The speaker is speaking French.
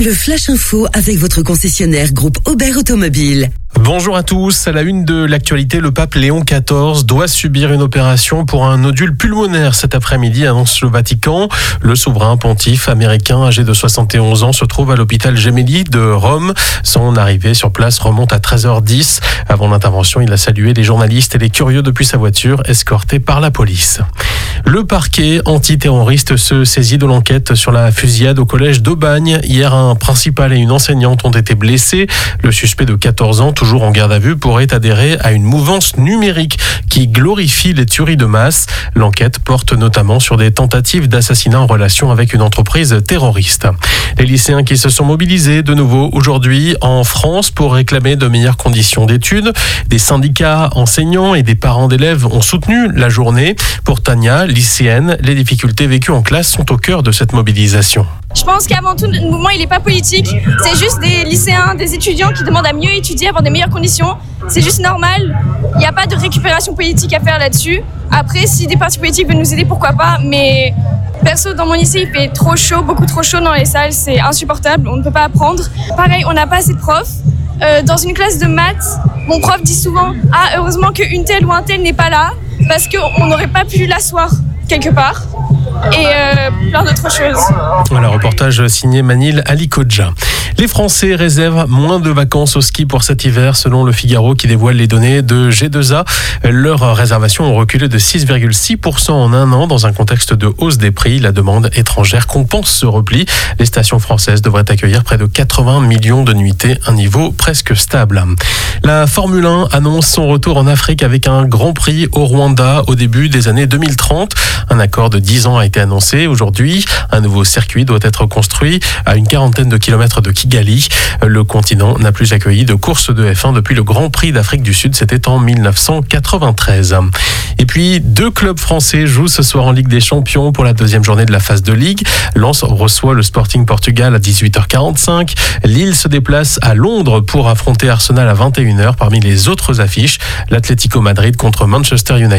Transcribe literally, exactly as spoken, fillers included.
Le Flash Info avec votre concessionnaire groupe Aubert Automobile. Bonjour à tous. À la une de l'actualité, le pape Léon quatorze doit subir une opération pour un nodule pulmonaire cet après-midi, annonce le Vatican. Le souverain pontife américain âgé de soixante et onze ans se trouve à l'hôpital Gemelli de Rome. Son arrivée sur place remonte à treize heures dix. Avant l'intervention, il a salué les journalistes et les curieux depuis sa voiture, escortés par la police. Le parquet antiterroriste se saisit de l'enquête sur la fusillade au collège d'Aubagne. Hier, un principal et une enseignante ont été blessés. Le suspect de quatorze ans, toujours en garde à vue, pourrait adhérer à une mouvance numérique qui glorifie les tueries de masse. L'enquête porte notamment sur des tentatives d'assassinat en relation avec une entreprise terroriste. Les lycéens qui se sont mobilisés de nouveau aujourd'hui en France pour réclamer de meilleures conditions d'études. Des syndicats enseignants et des parents d'élèves ont soutenu la journée. Pour Tania, lycéenne, les difficultés vécues en classe sont au cœur de cette mobilisation. Je pense qu'avant tout, le mouvement, il n'est pas politique. C'est juste des lycéens, des étudiants qui demandent à mieux étudier, avoir des meilleures conditions. C'est juste normal. Il n'y a pas de récupération politique à faire là-dessus. Après, si des partis politiques veulent nous aider, pourquoi pas. Mais perso, dans mon lycée, il fait trop chaud, beaucoup trop chaud dans les salles. C'est insupportable, on ne peut pas apprendre. Pareil, on n'a pas assez de profs. Euh, dans une classe de maths, mon prof dit souvent « Ah, heureusement qu'une telle ou un tel n'est pas là, parce qu'on n'aurait pas pu l'asseoir quelque part. » et euh, plein d'autres choses. Voilà, reportage signé Manil Alikodja. Les Français réservent moins de vacances au ski pour cet hiver, selon le Figaro qui dévoile les données de G deux A. Leurs réservations ont reculé de six virgule six pour cent en un an dans un contexte de hausse des prix. La demande étrangère compense ce repli. Les stations françaises devraient accueillir près de quatre-vingts millions de nuitées, un niveau presque stable. La Formule un annonce son retour en Afrique avec un Grand Prix au Rwanda au début des années deux mille trente. Un accord de dix ans a été annoncé aujourd'hui. Un nouveau circuit doit être construit à une quarantaine de kilomètres de Kigali. Le continent n'a plus accueilli de course de F un depuis le Grand Prix d'Afrique du Sud. C'était en dix-neuf cent quatre-vingt-treize. Et puis, deux clubs français jouent ce soir en Ligue des Champions pour la deuxième journée de la phase de Ligue. Lens reçoit le Sporting Portugal à dix-huit heures quarante-cinq. Lille se déplace à Londres pour affronter Arsenal à vingt et une heures. Parmi les autres affiches, l'Atlético Madrid contre Manchester United.